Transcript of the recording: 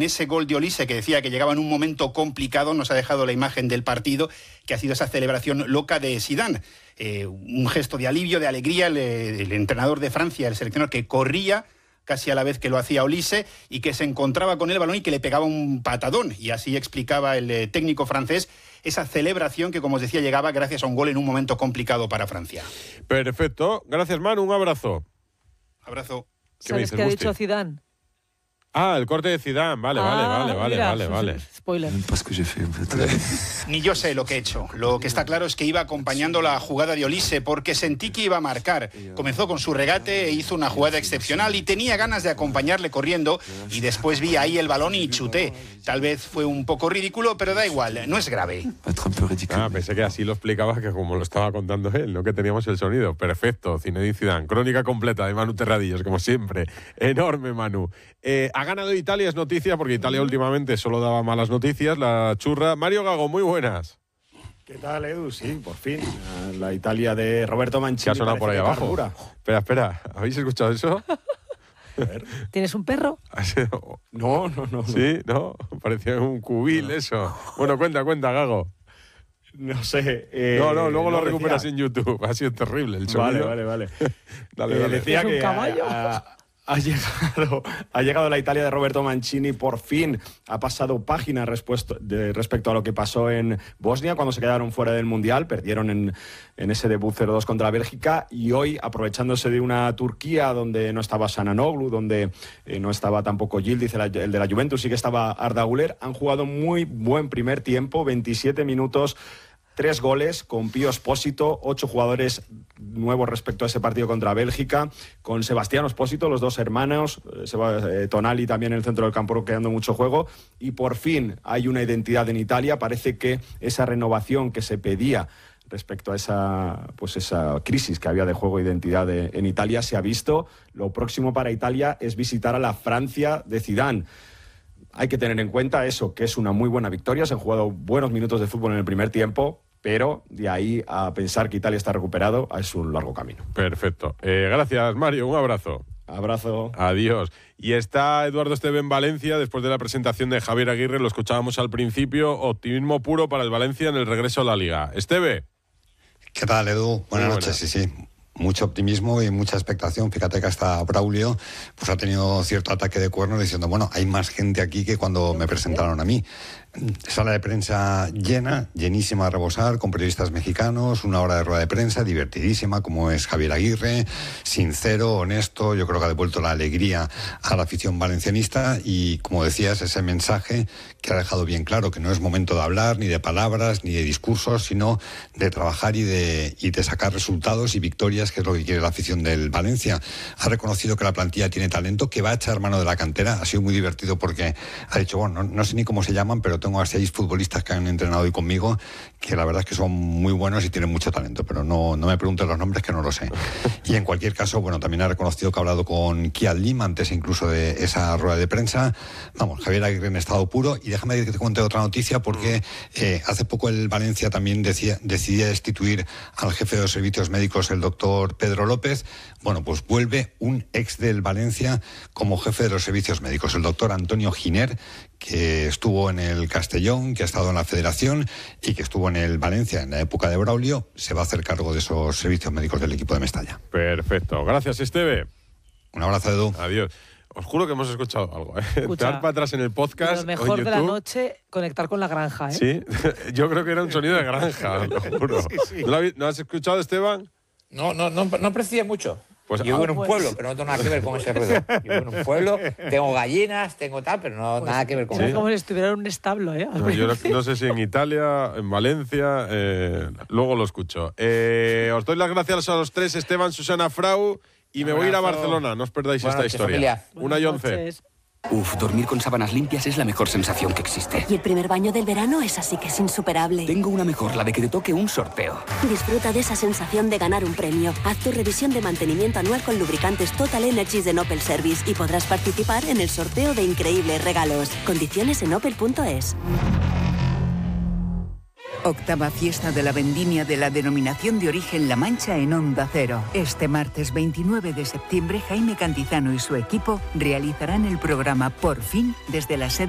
con ese gol de Olise, que decía que llegaba en un momento complicado. Nos ha dejado la imagen del partido, que ha sido esa celebración loca de Zidane. Un gesto de alivio, de alegría, el entrenador de Francia, el seleccionador, que corría casi a la vez que lo hacía Olise y que se encontraba con el balón y que le pegaba un patadón. Y así explicaba el técnico francés esa celebración que, como os decía, llegaba gracias a un gol en un momento complicado para Francia. Perfecto. Gracias, Manu. Un abrazo. Abrazo. ¿Sabes qué ha dicho Zidane? Ah, el corte de Zidane. Vale. Spoiler. Ni yo sé lo que he hecho. Lo que está claro es que iba acompañando la jugada de Olise porque sentí que iba a marcar. Comenzó con su regate e hizo una jugada excepcional y tenía ganas de acompañarle corriendo y después vi ahí el balón y chuté. Tal vez fue un poco ridículo, pero da igual, no es grave. Pensé que así lo explicabas, que como lo estaba contando él, no que teníamos el sonido. Perfecto, Zinedine Zidane. Crónica completa de Manu Terradillos, como siempre. Enorme, Manu. Ha ganado Italia, es noticia, porque Italia últimamente solo daba malas noticias, la churra. Mario Gago, muy buenas. ¿Qué tal, Edu? Sí, por fin. La Italia de Roberto Mancini. ¿Qué ha sonado por ahí abajo? Espera. ¿Habéis escuchado eso? A ver. ¿Tienes un perro? No. ¿Sí? ¿No? Parecía un cubil eso. Bueno, cuenta, Gago. No sé. Luego lo recuperas en YouTube. Ha sido terrible el sonido. Vale. Dale. Decía que un caballo. Ha llegado la Italia de Roberto Mancini, por fin ha pasado página respecto a lo que pasó en Bosnia cuando se quedaron fuera del Mundial, perdieron en ese debut 0-2 contra Bélgica, y hoy, aprovechándose de una Turquía donde no estaba Şananoglu, donde no estaba tampoco Yildiz, el de la Juventus, sí que estaba Arda Güler, han jugado muy buen primer tiempo, 27 minutos, 3 goles con Pío Espósito, 8 jugadores nuevos respecto a ese partido contra Bélgica, con Sebastiano Espósito, los dos hermanos, Tonali también en el centro del campo creando mucho juego, y por fin hay una identidad en Italia. Parece que esa renovación que se pedía respecto a esa crisis que había de juego e identidad en Italia se ha visto. Lo próximo para Italia es visitar a la Francia de Zidane. Hay que tener en cuenta eso, que es una muy buena victoria. Se han jugado buenos minutos de fútbol en el primer tiempo, pero de ahí a pensar que Italia está recuperado es un largo camino. Perfecto. Gracias, Mario. Un abrazo. Abrazo. Adiós. Y está Eduardo Esteve en Valencia después de la presentación de Javier Aguirre. Lo escuchábamos al principio. Optimismo puro para el Valencia en el regreso a la Liga. Esteve. ¿Qué tal, Edu? Buenas noches. Sí. Mucho optimismo y mucha expectación. Fíjate que hasta Braulio pues ha tenido cierto ataque de cuerno diciendo, bueno, hay más gente aquí que cuando me presentaron a mí. Sala de prensa llenísima a rebosar, con periodistas mexicanos, una hora de rueda de prensa divertidísima, como es Javier Aguirre, sincero, honesto. Yo creo que ha devuelto la alegría a la afición valencianista y, como decías, ese mensaje que ha dejado bien claro que no es momento de hablar ni de palabras ni de discursos, sino de trabajar y de sacar resultados y victorias, que es lo que quiere la afición del Valencia. Ha reconocido que la plantilla tiene talento, que va a echar mano de la cantera. Ha sido muy divertido porque ha dicho, bueno, no sé ni cómo se llaman, pero tengo a 6 futbolistas que han entrenado hoy conmigo, que la verdad es que son muy buenos y tienen mucho talento, pero no me pregunten los nombres, que no lo sé. Y en cualquier caso, bueno, también ha reconocido que ha hablado con Kiad Lim antes incluso de esa rueda de prensa. Vamos, Javier Aguirre en estado puro. Y déjame que te cuente otra noticia, porque hace poco el Valencia también decidía destituir al jefe de los servicios médicos, el doctor Pedro López. Bueno, pues vuelve un ex del Valencia como jefe de los servicios médicos, el doctor Antonio Giner, que estuvo en el Castellón, que ha estado en la Federación y que estuvo en el Valencia en la época de Braulio. Se va a hacer cargo de esos servicios médicos del equipo de Mestalla. Perfecto. Gracias, Esteve. Un abrazo, Edu. Adiós. Os juro que hemos escuchado algo. Estar para atrás en el podcast. Lo mejor de la noche, conectar con la granja. Sí, yo creo que era un sonido de granja, lo juro. Sí. ¿No has escuchado, Esteban? No aprecié mucho. Pues, yo vivo en un pueblo, pero no tengo nada que ver con ese ruido. Yo vivo en un pueblo, tengo gallinas, tengo tal, pero no nada que ver con eso. Es como si estuviera en un establo, ¿eh? Yo no sé si en Italia, en Valencia, luego lo escucho. Os doy las gracias a los 3, Esteban, Susana, Frau, y me voy a ir a Barcelona. No os perdáis esta historia. 1:11. Dormir con sábanas limpias es la mejor sensación que existe. Y el primer baño del verano es así que es insuperable. Tengo una mejor, la de que te toque un sorteo. Disfruta de esa sensación de ganar un premio. Haz tu revisión de mantenimiento anual con lubricantes Total Energies de Opel Service y podrás participar en el sorteo de increíbles regalos. Condiciones en opel.es. Octava fiesta de la vendimia de la denominación de origen La Mancha en Onda Cero. Este martes 29 de septiembre, Jaime Cantizano y su equipo realizarán el programa Por Fin desde la sede